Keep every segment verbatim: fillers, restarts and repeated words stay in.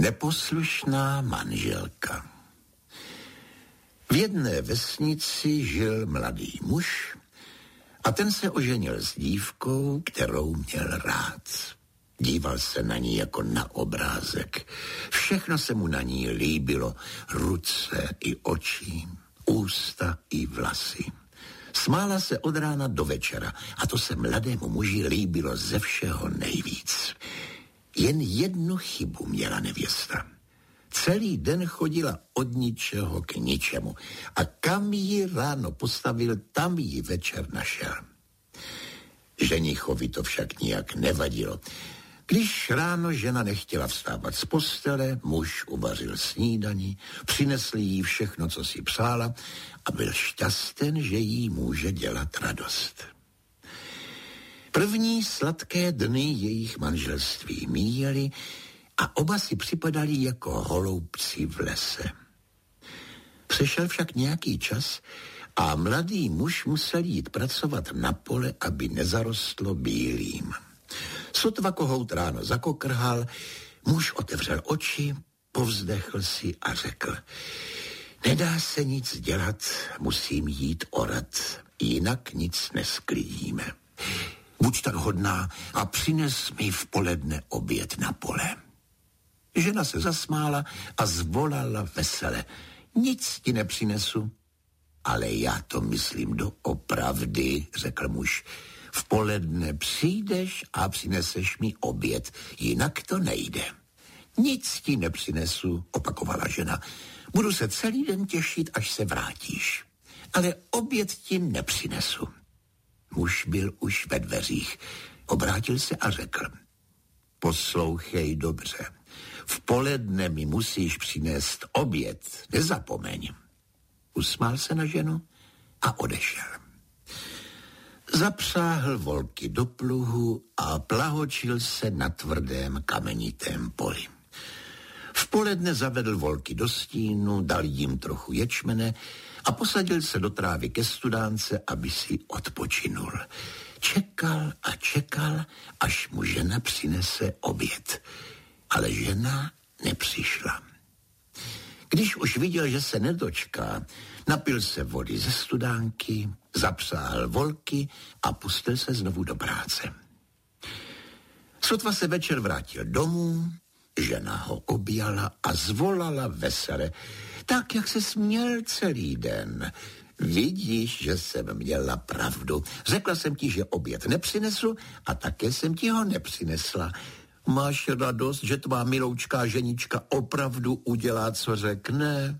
Neposlušná manželka. V jedné vesnici žil mladý muž a ten se oženil s dívkou, kterou měl rád. Díval se na ní jako na obrázek. Všechno se mu na ní líbilo. Ruce i oči, ústa i vlasy. Smála se od rána do večera a to se mladému muži líbilo ze všeho nejvíc. Jen jednu chybu měla nevěsta. Celý den chodila od ničeho k ničemu a kam ji ráno postavil, tam ji večer našel. Ženichovi to však nijak nevadilo. Když ráno žena nechtěla vstávat z postele, muž uvařil snídani, přinesl jí všechno, co si přála a byl šťasten, že jí může dělat radost. První sladké dny jejich manželství míjeli a oba si připadali jako holoubci v lese. Přešel však nějaký čas a mladý muž musel jít pracovat na pole, aby nezarostlo bílým. Sotva kohout ráno zakokrhal, muž otevřel oči, povzdechl si a řekl: nedá se nic dělat, musím jít orat, jinak nic nesklidíme. Buď tak hodná a přines mi v poledne oběd na pole. Žena se zasmála a zvolala vesele: nic ti nepřinesu. Ale já to myslím doopravdy, řekl muž. V poledne přijdeš a přineseš mi oběd, jinak to nejde. Nic ti nepřinesu, opakovala žena. Budu se celý den těšit, až se vrátíš. Ale oběd ti nepřinesu. Muž byl už ve dveřích. Obrátil se a řekl: poslouchej dobře. V poledne mi musíš přinést oběd, nezapomeň. Usmál se na ženu a odešel. Zapřáhl volky do pluhu a plahočil se na tvrdém kamenitém poli. V poledne zavedl volky do stínu, dal jim trochu ječmene a posadil se do trávy ke studánce, aby si odpočinul. Čekal a čekal, až mu žena přinese oběd. Ale žena nepřišla. Když už viděl, že se nedočká, napil se vody ze studánky, zapřáhl volky a pustil se znovu do práce. Sotva se večer vrátil domů, žena ho objala a zvolala vesele, tak, jak se směl celý den. Vidíš, že jsem měla pravdu. Řekla jsem ti, že oběd nepřinesu a také jsem ti ho nepřinesla. Máš radost, že tvá miloučká ženička opravdu udělá, co řekne?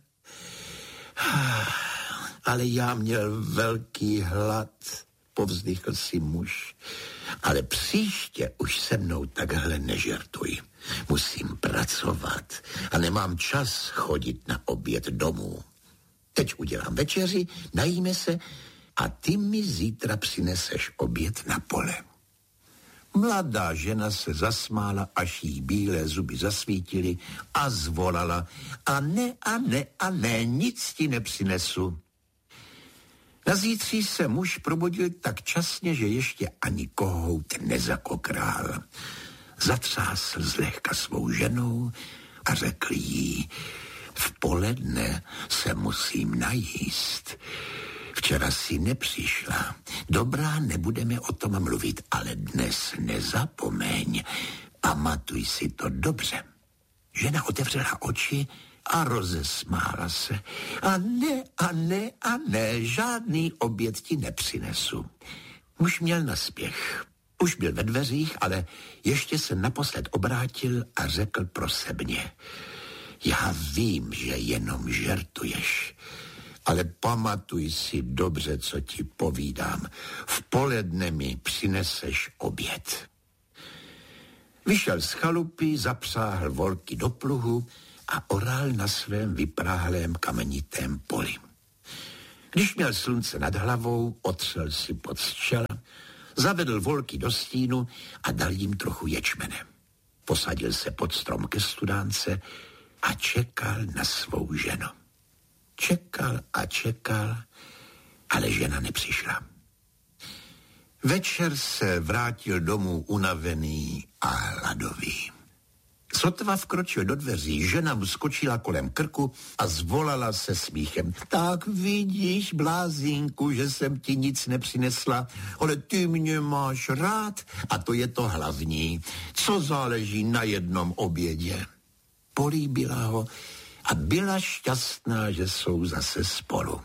Ale já měl velký hlad, povzdychl si muž. Ale příště už se mnou takhle nežertuj. Musím pracovat a nemám čas chodit na oběd domů. Teď udělám večeři, najíme se a ty mi zítra přineseš oběd na pole. Mladá žena se zasmála, až jí bílé zuby zasvítily a zvolala: a ne, a ne, a ne, nic ti nepřinesu. Na zítří se muž probudil tak časně, že ještě ani kohout nezakokrál. Zatřásl zlehka svou ženou a řekl jí: v poledne se musím najíst. Včera si nepřišla. Dobrá, nebudeme o tom mluvit, ale dnes nezapomeň. Pamatuj si to dobře. Žena otevřela oči a rozesmála se. A ne, a ne, a ne, žádný oběd ti nepřinesu. Muž měl naspěch. Už byl ve dveřích, ale ještě se naposled obrátil a řekl prosebně: já vím, že jenom žertuješ, ale pamatuj si dobře, co ti povídám. V poledne mi přineseš oběd. Vyšel z chalupy, zapřáhl volky do pluhu a oral na svém vypráhlém kamenitém poli. Když měl slunce nad hlavou, otřel si pod z čela, zavedl volky do stínu a dal jim trochu ječmene. Posadil se pod strom ke studánce a čekal na svou ženu. Čekal a čekal, ale žena nepřišla. Večer se vrátil domů unavený a hladový. Sotva vkročil do dveří, žena mu skočila kolem krku a zvolala se smíchem. Tak vidíš, blázínku, že jsem ti nic nepřinesla, ale ty mě máš rád a to je to hlavní, co záleží na jednom obědě. Políbila ho a byla šťastná, že jsou zase spolu.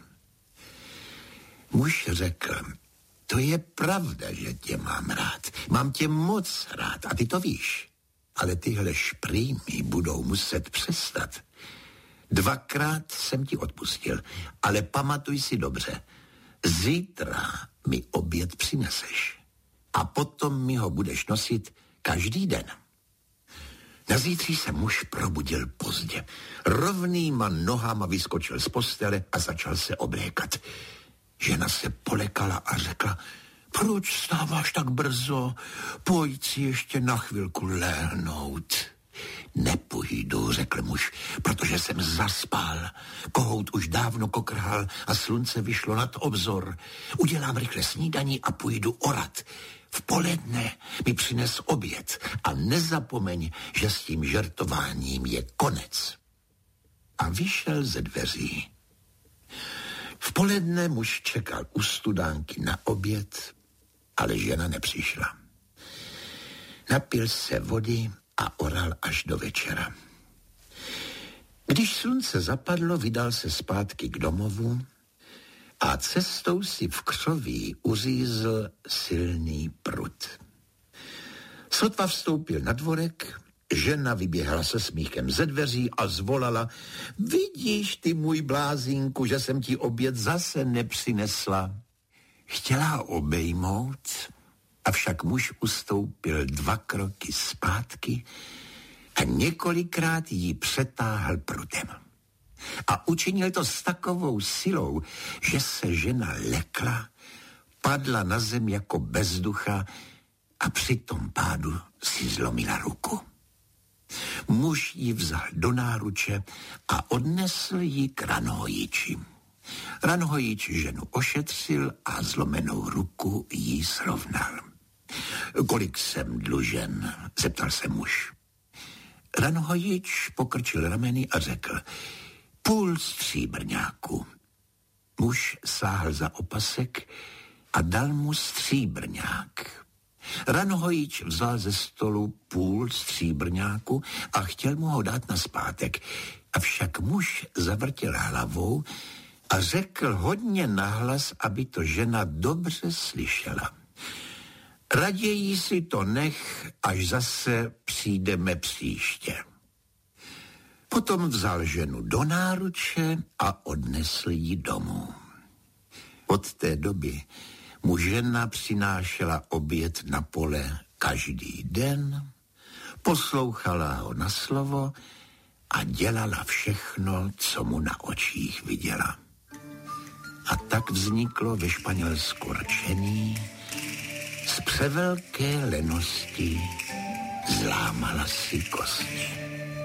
Muž řekl, to je pravda, že tě mám rád. Mám tě moc rád a ty to víš. Ale tyhle šprýmy budou muset přestat. Dvakrát jsem ti odpustil, ale pamatuj si dobře. Zítra mi oběd přineseš a potom mi ho budeš nosit každý den. Na zítří se muž probudil pozdě. Rovnýma nohama vyskočil z postele a začal se oblékat. Žena se polekala a řekla, proč vstáváš tak brzo? Pojď si ještě na chvilku lehnout. Nepůjdu, řekl muž, protože jsem zaspal. Kohout už dávno kokrhal a slunce vyšlo nad obzor. Udělám rychle snídaní a půjdu orat. V poledne mi přines oběd a nezapomeň, že s tím žertováním je konec. A vyšel ze dveří. V poledne muž čekal u studánky na oběd, ale žena nepřišla. Napil se vody a oral až do večera. Když slunce zapadlo, vydal se zpátky k domovu a cestou si v křoví uřízl silný prut. Sotva vstoupil na dvorek, žena vyběhla se smíchem ze dveří a zvolala, vidíš ty, můj blázínku, že jsem ti oběd zase nepřinesla. Chtěla ho obejmout, avšak muž ustoupil dva kroky zpátky a několikrát jí přetáhl prutem. A učinil to s takovou silou, že se žena lekla, padla na zem jako bezducha a při tom pádu si zlomila ruku. Muž ji vzal do náruče a odnesl ji k ranhojiči. Ranhojič ženu ošetřil a zlomenou ruku jí srovnal. Kolik jsem dlužen? Zeptal se muž. Ranhojič pokrčil rameny a řekl, půl stříbrňáku. Muž sáhl za opasek a dal mu stříbrňák. Ranhojič vzal ze stolu půl stříbrňáku a chtěl mu ho dát nazpátek. Avšak muž zavrtěl hlavou a řekl hodně nahlas, aby to žena dobře slyšela. Raději si to nech, až zase přijdeme příště. Potom vzal ženu do náruče a odnesl ji domů. Od té doby mu žena přinášela oběd na pole každý den, poslouchala ho na slovo a dělala všechno, co mu na očích viděla. A tak vzniklo ve Španělsku rčení, z převelké lenosti zlámala si kosti.